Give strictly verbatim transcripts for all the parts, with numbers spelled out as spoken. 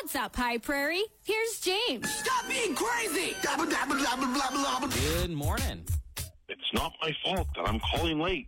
What's up, High Prairie? Here's James. Stop being crazy! Good morning. It's not my fault that I'm calling late.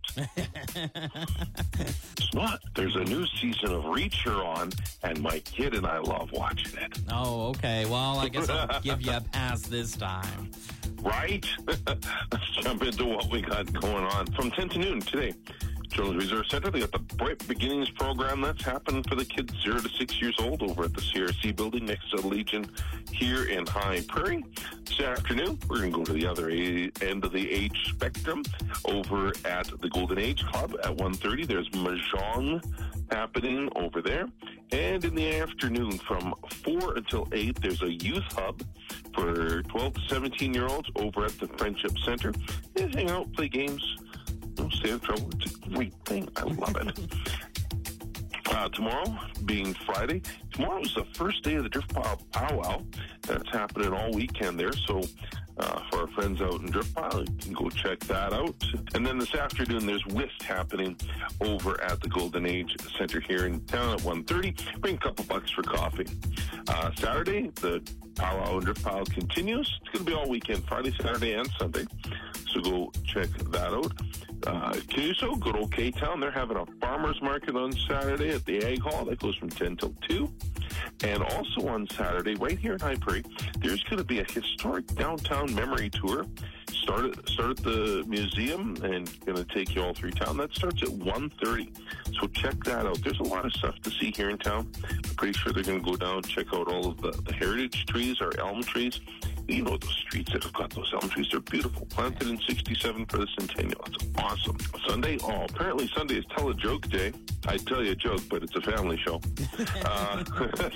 It's not. There's a new season of Reacher on, and my kid and I love watching it. Oh, okay. Well, I guess I'll give you a pass this time. Right? Let's jump into what we got going on. From ten to noon today, Children's Resource Center, they got the Bright Beginnings program that's happening for the kids zero to six years old over at the C R C building next to the Legion here in High Prairie. This afternoon, we're going to go to the other a- end of the age spectrum over at the Golden Age Club at one thirty. There's Mahjong happening over there. And in the afternoon from four until eight, there's a youth hub for twelve to seventeen-year-olds over at the Friendship Center. They hang out, play games. Don't stay in trouble. It's a great thing. I love it. Uh, tomorrow, being Friday, tomorrow is the first day of the Drift Pile Powwow. That's happening all weekend there. So uh, for our friends out in Drift Pile, you can go check that out. And then this afternoon, there's Whist happening over at the Golden Age Center here in town at one thirty. Bring a couple bucks for coffee. Uh, Saturday, the Powwow and Drift Pile continues. It's going to be all weekend, Friday, Saturday, and Sunday. So go check that out. Uh, Canuso, good old K-Town, they're having a farmer's market on Saturday at the Ag Hall. That goes from ten till two. And also on Saturday, right here in High Prairie, there's going to be a historic downtown memory tour. Start at, start at the museum and going to take you all through town. That starts at one thirty. So check that out. There's a lot of stuff to see here in town. I'm pretty sure they're going to go down and check out all of the, the heritage trees, our elm trees. You know those streets that have got those elm trees. They're beautiful. Planted in sixty-seven for the centennial. It's awesome. Sunday, oh, apparently Sunday is Tell a Joke Day. I tell you a joke, but it's a family show. uh,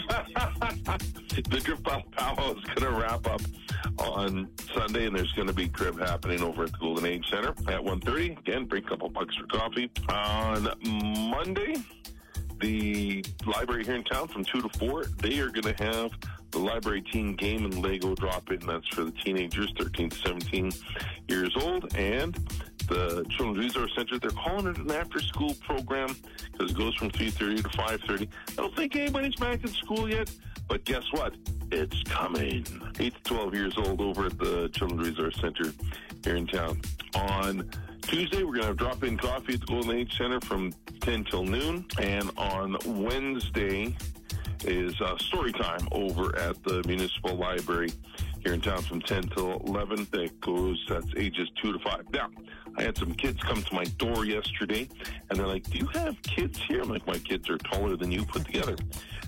the Drift Pile Powwow is going to wrap up on Sunday, and there's going to be crib happening over at the Golden Age Center at one thirty. Again, bring a couple bucks for coffee. On Monday, the library here in town from two to four, they are going to have the library teen game and Lego drop-in. That's for the teenagers, thirteen to seventeen years old. And the Children's Resource Center, they're calling it an after-school program because it goes from three thirty to five thirty. I don't think anybody's back in school yet, but guess what? It's coming. eight to twelve years old over at the Children's Resource Center here in town. On Tuesday, we're going to have drop-in coffee at the Golden Age Center from ten till noon. And on Wednesday is uh, story time over at the Municipal Library here in town from ten till eleven. That goes, that's ages two to five. Now, I had some kids come to my door yesterday, and they're like, do you have kids here? I'm like, my kids are taller than you put together.